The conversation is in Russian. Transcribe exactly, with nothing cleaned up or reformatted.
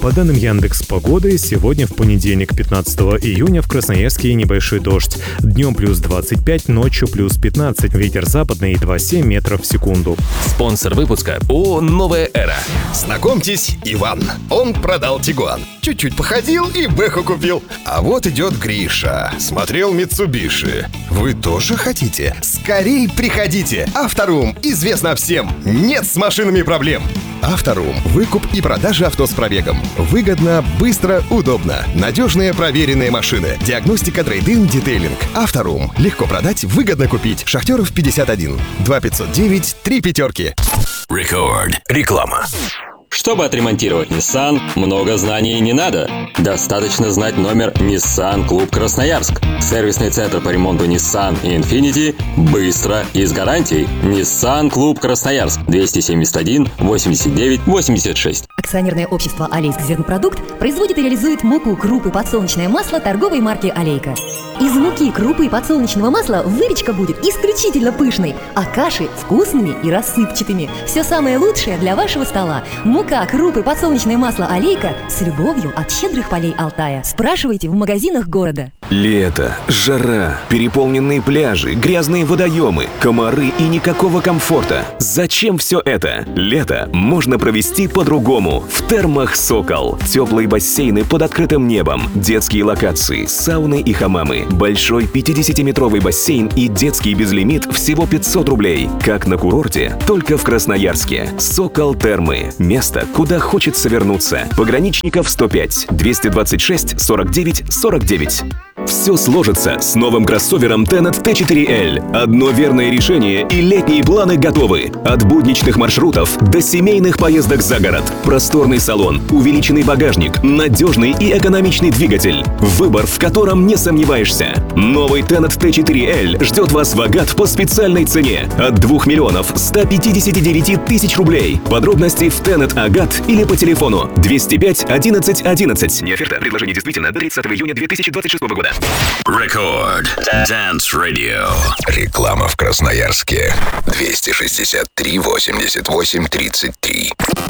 По данным Яндекс.Погоды, сегодня в понедельник, пятнадцатого июня, в Красноярске небольшой дождь. Днем плюс двадцать пять, ночью плюс пятнадцать. Ветер западный два семь метров в секунду. Спонсор выпуска ООО «Новая эра». Знакомьтесь, Иван. Он продал Тигуан. Чуть-чуть походил и Бэху купил. А вот идет Гриша. Смотрел Митсубиши. Вы тоже хотите? Скорей приходите. Авторум. Известно всем. Нет с машинами проблем. Авторум. Выкуп и продажа авто с пробегом. Выгодно, быстро, удобно. Надежные проверенные машины. Диагностика, трейд-ин, детейлинг. Авторум. Легко продать, выгодно купить. Шахтеров пятьдесят один. два пятьсот девять три пятерки. Рекорд. Реклама. Чтобы отремонтировать Nissan, много знаний не надо. Достаточно знать номер Nissan Клуб Красноярск. Сервисный центр по ремонту Nissan и Infiniti быстро и с гарантией. Nissan Клуб Красноярск. двести семьдесят один восемьдесят девять восемьдесят шесть. Акционерное общество «Алейск Зернопродукт» производит и реализует муку, крупы, подсолнечное масло торговой марки «Алейка». Из муки, крупы и подсолнечного масла выпечка будет исключительно пышной, а каши вкусными и рассыпчатыми. Все самое лучшее для вашего стола. Мука, крупы, подсолнечное масло «Алейка» с любовью от щедрых полей Алтая. Спрашивайте в магазинах города. Лето, жара, переполненные пляжи, грязные водоемы, комары и никакого комфорта. Зачем все это? Лето можно провести по-другому. В термах «Сокол». Теплые бассейны под открытым небом, детские локации, сауны и хамамы, большой пятидесятиметровый бассейн и детский безлимит всего пятьсот рублей. Как на курорте, только в Красноярске. «Сокол Термы». Место, куда хочется вернуться. Пограничников сто пять, двести двадцать шесть, сорок девять, сорок девять. Все сложится с новым кроссовером Tenet ти четыре эль. Одно верное решение и летние планы готовы. От будничных маршрутов до семейных поездок за город. Просторный салон, увеличенный багажник, надежный и экономичный двигатель. Выбор, в котором не сомневаешься. Новый Tenet ти четыре эль ждет вас в Агат по специальной цене. От двух миллионов ста пятидесяти девяти тысяч рублей. Подробности в Tenet Агат или по телефону двести пять одиннадцать одиннадцать. Не оферта. Предложение действительно до тридцатого июня две тысячи двадцать шестого года. Рекорд. Dance Radio. Реклама в Красноярске. двести шестьдесят три восемьдесят восемь тридцать три.